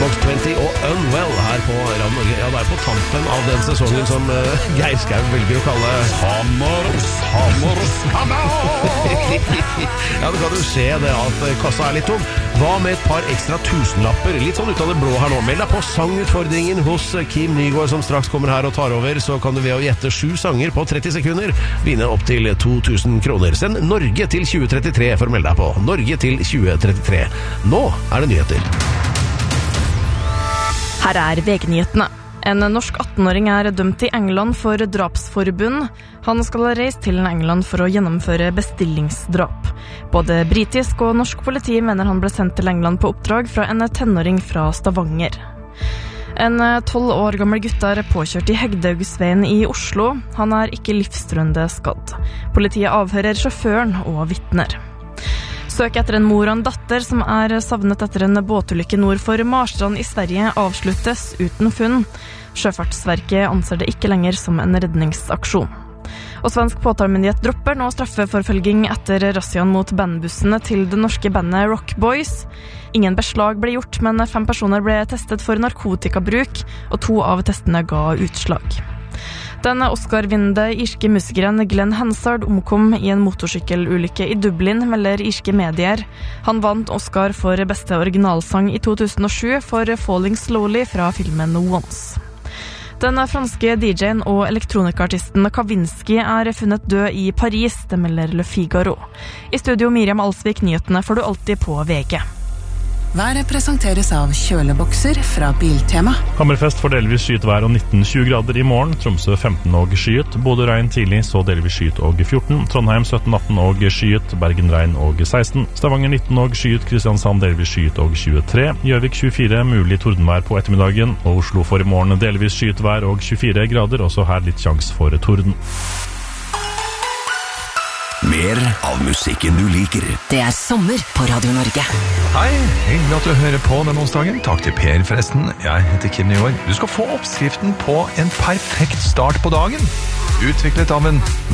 Matchbox 20 og Unwell her på Radio Norge. Ja, det på tampen av den sesongen som Geir Skau velger å kalle Hammer. Ja, det kan jo se det at kassa litt tom. Hva med et par ekstra tusenlapper? Litt sånn ut av det blå her nå. Meld deg på sangutfordringen hos Kim Nygaard som straks kommer her og tar over. Så kan du ved å gjette 7 sanger på 30 sekunder vinne opp til 2000 kroner. Send Norge til 2033 for å melde deg på. Norge til 2033. Nå det nyheter. Her VG-nyhetene. En norsk 18-åring dømt i England for drapsforbund. Han skal ha reist til England for å gjennomføre bestillingsdrap. Både britisk og norsk politi mener han ble sendt til England på oppdrag fra en tenåring fra Stavanger. En 12 år gammel gutt påkjørt i Hegdehaugsveien i Oslo. Han ikke livstruende skadd. Politiet avhører sjåføren og vitner. Søk etter en mor og en datter som savnet etter en båtulykke nord for Marstrand i Sverige avsluttes uten funn. Sjøfartsverket anser det ikke lenger som en redningsaksjon. Og svensk påtalemyndighet dropper nå straffeforfølging etter razziaen mot bandbussene til det norske bandet Rock Boys. Ingen beslag ble gjort, men 5 personer ble testet for narkotikabruk, og 2 av testene ga utslag. Den Oscar-vinnende irske musikeren Glenn Hansard omkom i en motorsykkelulykke i Dublin, melder irske medier. Han vant Oscar for beste originalsang i 2007 for Falling Slowly fra filmen Once. Den franske DJ-en og elektronikartisten Kavinsky funnet død i Paris, det melder Le Figaro. I studio Miriam Alsvik, nyhetene får du alltid på VG. Været presenteres av kjølebokser fra Biltema. Hammerfest får delvis skyet vær og 19-20 grader i morgen. Tromsø 15 og skyet. Bodø regn tidlig, så delvis skyet og 14. Trondheim 17-18 og skyet. Bergen regn og 16. Stavanger 19 og skyet. Kristiansand delvis skyet og 23. Gjøvik 24, mulig tordenvær på ettermiddagen. Og Oslo får i morgen delvis skyet vær og 24 grader. Også her litt sjans for torden. Mer av musikken du liker. Det sommer på Radio Norge. Hei, hyggelig at du hører på denne onsdagen. Takk til Per forresten. Jeg heter Kim Nygaard. Du skal få oppskriften på en perfekt start på dagen. Utviklet av en